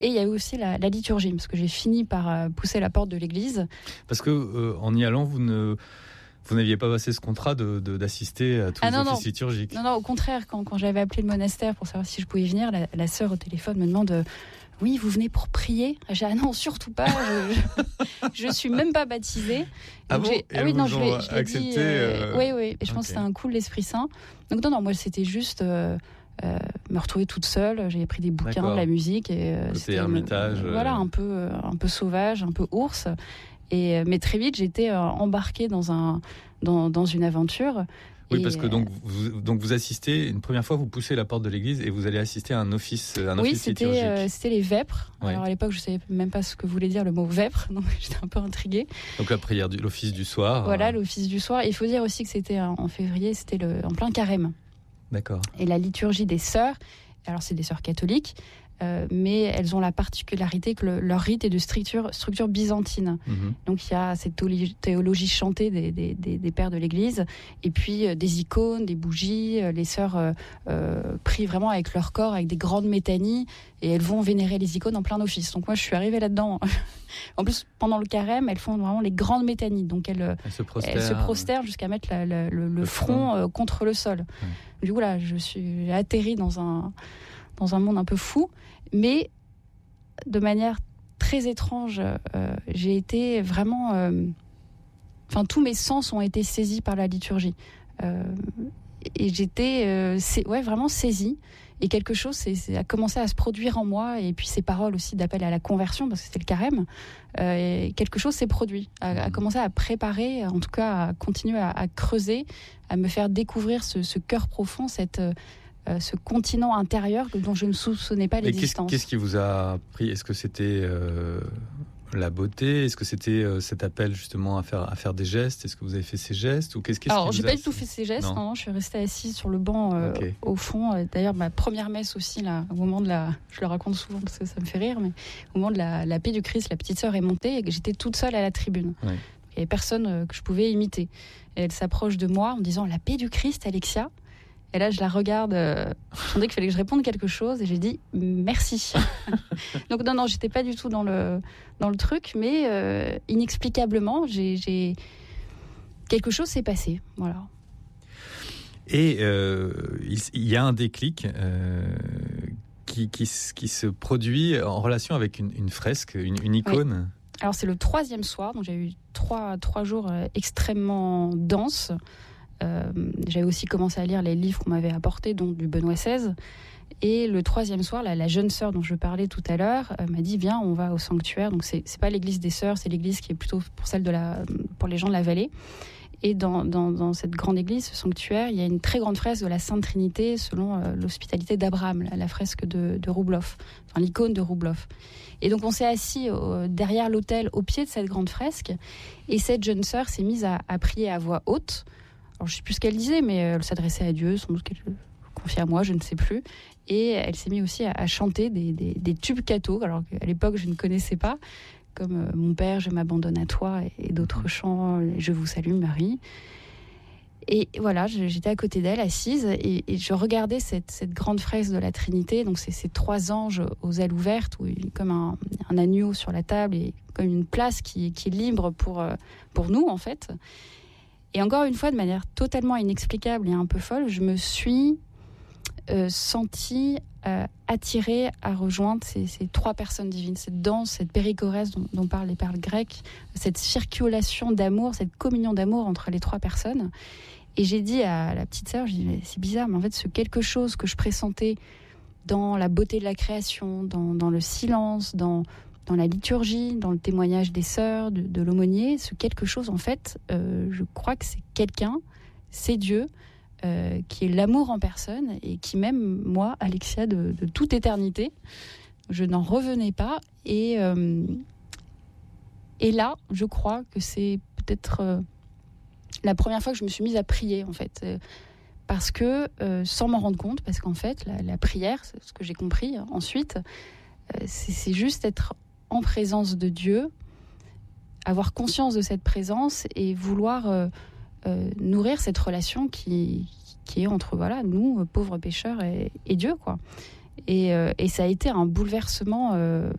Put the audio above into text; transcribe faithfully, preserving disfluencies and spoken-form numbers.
Et il y a eu aussi la, la liturgie, parce que j'ai fini par euh, pousser la porte de l'église. Parce que euh, en y allant, vous ne vous n'aviez pas passé ce contrat de, de, d'assister à tous ah les non, offices non. liturgiques. Non, non, au contraire, quand, quand j'avais appelé le monastère pour savoir si je pouvais venir, la, la sœur au téléphone me demande euh, oui, vous venez pour prier? J'ai dit ah non, surtout pas. Je, je, je suis même pas baptisée. Ah donc bon j'ai, ah oui, non, je l'ai, je l'ai accepté, dit. Euh, euh... Oui, oui. Et je okay. pense que c'était un coup de l'Esprit Saint. Donc non, non, moi c'était juste euh, euh, me retrouver toute seule. J'avais pris des bouquins, D'accord. de la musique et euh, c'était ermitage. Euh, voilà, un peu, euh, un peu sauvage, un peu ours. Et euh, mais très vite, j'étais euh, embarquée dans un, dans, dans une aventure. Oui, et parce que donc vous, donc vous assistez, une première fois, vous poussez la porte de l'église et vous allez assister à un office, un oui, office c'était, liturgique. Euh, c'était les vêpres. Ouais. Alors à l'époque, je ne savais même pas ce que voulait dire le mot vêpres, donc j'étais un peu intriguée. Donc la prière, du, l'office du soir. Voilà, euh... l'office du soir. Et il faut dire aussi que c'était en février, c'était le, en plein carême. D'accord. Et la liturgie des sœurs, alors c'est des sœurs catholiques, Euh, mais elles ont la particularité que le, leur rite est de structure, structure byzantine. Mm-hmm. Donc il y a cette théologie chantée des, des, des, des pères de l'Église, et puis euh, des icônes, des bougies. Les sœurs euh, euh, prient vraiment avec leur corps, avec des grandes métanies, et elles vont vénérer les icônes en plein office. Donc moi je suis arrivée là-dedans. En plus, pendant le carême, elles font vraiment les grandes métanies. Donc elles, elles se prosternent, elles se prosternent jusqu'à mettre la, la, le, le, le front euh, contre le sol. Mm. Du coup là, je suis atterrie dans un... dans un monde un peu fou, mais de manière très étrange, euh, j'ai été vraiment... Euh, enfin, tous mes sens ont été saisis par la liturgie. Euh, et j'étais euh, c'est, ouais, vraiment saisie. Et quelque chose c'est, c'est a commencé à se produire en moi, et puis ces paroles aussi d'appel à la conversion, parce que c'était le carême, euh, et quelque chose s'est produit, a, a commencé à préparer, en tout cas à continuer à, à creuser, à me faire découvrir ce, ce cœur profond, cette... Euh, Euh, ce continent intérieur dont je ne soupçonnais pas Mais l'existence. Qu'est-ce, qu'est-ce qui vous a pris? Est-ce que c'était euh, la beauté? Est-ce que c'était euh, cet appel justement à faire, à faire des gestes? Est-ce que vous avez fait ces gestes? Ou qu'est-ce, qu'est-ce Alors, qui j'ai vous pas a... du tout fait ces gestes. Non. Non, je suis restée assise sur le banc euh, okay. au fond. D'ailleurs, ma première messe aussi, là, au moment de la... Je le raconte souvent parce que ça me fait rire, mais au moment de la, la paix du Christ, la petite sœur est montée et j'étais toute seule à la tribune. Oui. Il n'y avait personne euh, que je pouvais imiter. Et elle s'approche de moi en me disant « La paix du Christ, Alexia ?» Et là, je la regarde, euh, je sentais qu'il fallait que je réponde quelque chose, et j'ai dit « Merci ». Donc non, non, j'étais pas du tout dans le, dans le truc, mais euh, inexplicablement, j'ai, j'ai... quelque chose s'est passé, voilà. Et euh, il, il y a un déclic euh, qui, qui, qui se produit en relation avec une, une fresque, une, une icône. Oui. Alors c'est le troisième soir, donc j'ai eu trois, trois jours euh, extrêmement denses. Euh, j'avais aussi commencé à lire les livres qu'on m'avait apportés, dont du Benoît seize. Et le troisième soir, la, la jeune sœur dont je parlais tout à l'heure euh, m'a dit « Viens, on va au sanctuaire ». Donc c'est, c'est pas l'église des sœurs, c'est l'église qui est plutôt pour, celle de la, pour les gens de la vallée. Et dans, dans, dans cette grande église, ce sanctuaire, il y a une très grande fresque de la Sainte Trinité selon euh, l'hospitalité d'Abraham, la, la fresque de, de Roubloff, enfin l'icône de Roubloff. Et donc on s'est assis euh, derrière l'autel, au pied de cette grande fresque, et cette jeune sœur s'est mise à, à prier à voix haute. Alors, je ne sais plus ce qu'elle disait, mais elle s'adressait à Dieu, sans doute qu'elle confiait à moi, je ne sais plus. Et elle s'est mise aussi à, à chanter des, des, des tubes catho, alors qu'à l'époque, je ne connaissais pas, comme euh, « Mon Père, je m'abandonne à toi » et, et d'autres chants, « Je vous salue, Marie ». Et voilà, je, j'étais à côté d'elle, assise, et, et je regardais cette, cette grande fresque de la Trinité. Donc, c'est ces trois anges aux ailes ouvertes, où, comme un, un agneau sur la table, et comme une place qui, qui est libre pour, pour nous, en fait. Et encore une fois, de manière totalement inexplicable et un peu folle, je me suis euh, sentie euh, attirée à rejoindre ces, ces trois personnes divines, cette danse, cette périchorèse dont, dont parlent les perles grecques, cette circulation d'amour, cette communion d'amour entre les trois personnes. Et j'ai dit à la petite sœur, j'ai dit, c'est bizarre, mais en fait, ce quelque chose que je pressentais dans la beauté de la création, dans, dans le silence, dans... dans la liturgie, dans le témoignage des sœurs, de, de l'aumônier, ce quelque chose, en fait, euh, je crois que c'est quelqu'un, c'est Dieu, euh, qui est l'amour en personne, et qui même, moi, Alexia, de, de toute éternité, je n'en revenais pas. Et, euh, et là, je crois que c'est peut-être euh, la première fois que je me suis mise à prier, en fait. Euh, parce que, euh, sans m'en rendre compte, parce qu'en fait, la, la prière, c'est ce que j'ai compris ensuite, euh, c'est, c'est juste être en présence de Dieu, avoir conscience de cette présence et vouloir euh, euh, nourrir cette relation qui, qui est entre voilà, nous, pauvres pécheurs, et, et Dieu, quoi. Et, euh, et ça a été un bouleversement euh,